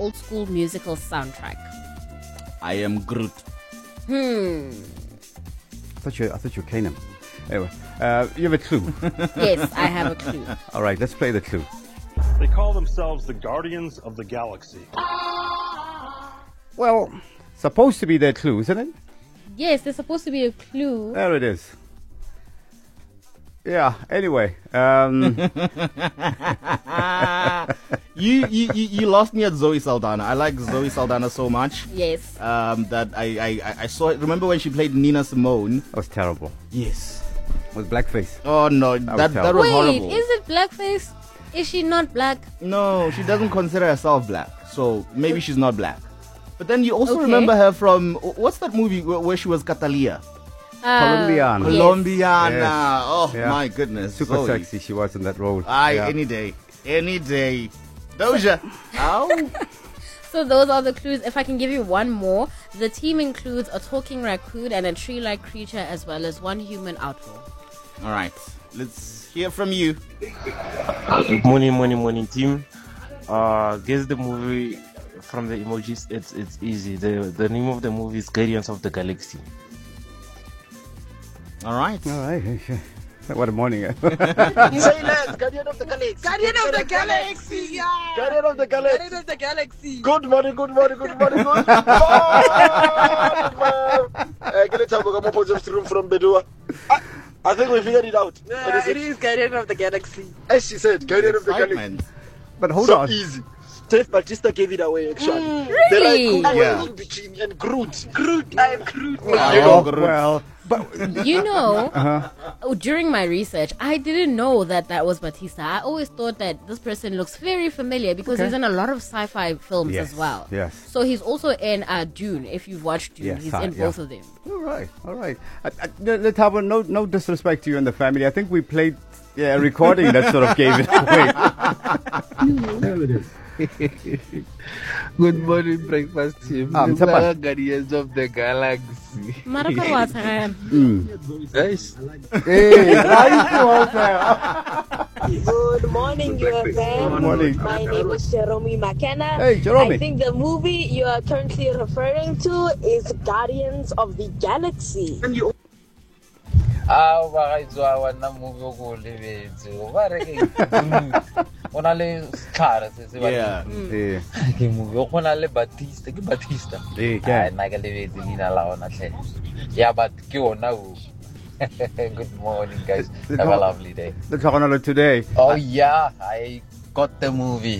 old school musical soundtrack? I am Groot. I thought you were Kanan. Anyway, you have a clue. Yes, I have a clue. All right, let's play the clue. They call themselves the Guardians of the Galaxy. Well, supposed to be their clue, isn't it? Yes, there's supposed to be a clue. There it is. Yeah, anyway. You lost me at Zoe Saldana. I like Zoe Saldana so much. Yes. That I saw it. Remember when she played Nina Simone? That was terrible. Yes. With blackface. Oh no, that was Wait, horrible. is it blackface? Is she not black? No, she doesn't consider herself black, so maybe she's not black. But then you also Okay. remember her from what's that movie where she was Catalia? Colombiana. Yes. Colombiana. Yes. Oh Yeah. my goodness. Super Zoe. sexy she was in that role. Aye, any day. Doja. Ow. So those are the clues. If I can give you one more, the team includes a talking raccoon and a tree-like creature, as well as one human outlaw. All right, let's hear from you. Morning, team. Guess the movie from the emojis. It's easy. The name of the movie is Guardians of the Galaxy. All right. All right. What a morning. Silence! Guardian of the Galaxy! Guardian of the Galaxy! Yeah! Guardian of the Galaxy! Guardian of the Galaxy! Good morning. Can you tell me what positive room from Bedua? I think we figured it out. Yeah, it is Guardian of the Galaxy. As she said, Guardian of the Galaxy. Excitement. But hold So on. easy. Dave Bautista gave it away, actually. Really? The raccoon Yeah. was in between and Groot. I am Groot. Oh, well, but You know, during my research, I didn't know that was Batista. I always thought that this person looks very familiar because he's in a lot of sci-fi films Yes, as well. yes. So he's also in Dune. If you've watched Dune, Yes, he's in both of them. all right. Let's have no disrespect to you and the family. I think we played a recording that sort of gave it away. Good morning, breakfast team. Mtshepa. Guardians of the Galaxy. Guys, Hey, nice one, sir. Good morning, UFM. Good morning. My name is Jerome McKenna. Hey, Jerome. I think the movie you are currently referring to is Guardians of the Galaxy. wana movie o go lebetse o ba re ke ona le skhara se se ba Yeah. ke movie o gona le Batista ke Batista Eh, ke a- na ke lebetse lina la ona hle ya but ke ona o good morning guys have a lovely day. Let's talk on it today. Oh yeah, I got the movie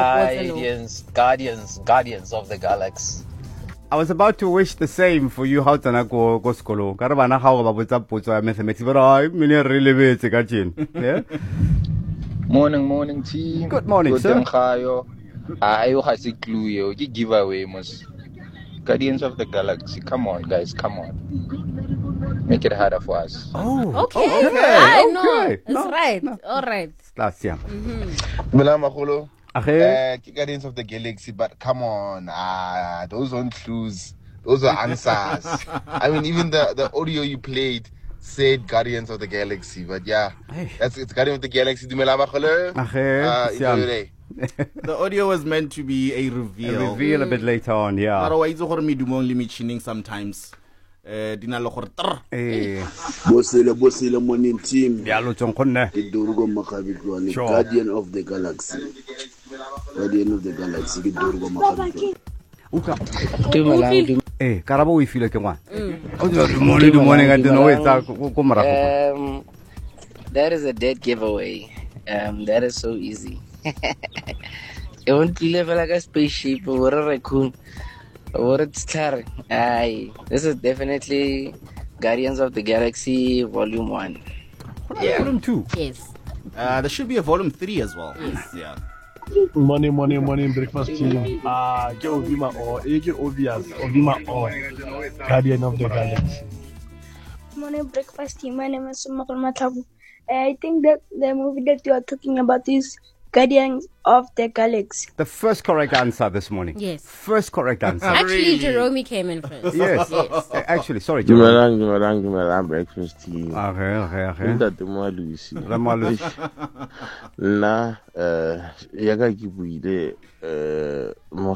Guardians of the Galaxy. I was about to wish the same for you how tsana go skolo. Ka re bana ga go ba botsa potso ya mathematics, but I mene re lebetse ka tjena. Yeah. Morning team. Good morning, sir. Ayo ga se clue yo, ke giveaway mos. Guardians of the Galaxy. Come on guys, come on. Make it harder for us. Oh. Okay. Okay. I know. Okay. It's No, right. no. All right. Last year. Magolo. Age. Guardians of the Galaxy, but come on, those aren't clues. Those are answers. I mean, even the audio you played said Guardians of the Galaxy, but yeah, it's Guardians of the Galaxy. Enjoy your day. The audio was meant to be a reveal. Reveal a bit later on, yeah. Otherwise, gore medumo le metšhineng sometimes. Dina le gore trrr. Eh, Bosele morning team. ya lo tsong khonne. Ke Durgo Makabikwane, Sure. Guardian of the Galaxy. Guardian of the Galaxy, ke Durgo Makabikwane. Eh, karabo o ifile ke ngwana. Good morning, I don't know whether go morago. That is a dead giveaway. That is so easy. It won't live like a spaceship or a raccoon or a star. Aye, this is definitely Guardians of the Galaxy Volume 1. Yeah. Volume 2. Yes. There should be a volume 3 as well. Yeah. Morning, breakfast team. Ke Ovima or Ege Obvious, Ovima or Guardian of the Galaxy. Morning, breakfast team. My name is Sumakul Matabu. I think that the movie that you are talking about is Guardians of the Galaxy. The first correct answer this morning. Yes. First correct answer. Actually, Jerome came in first. Yes. Actually, sorry, Jerome. Dumelang breakfast team. Okay. Ntate Moalusi. Nna ya ka ke buile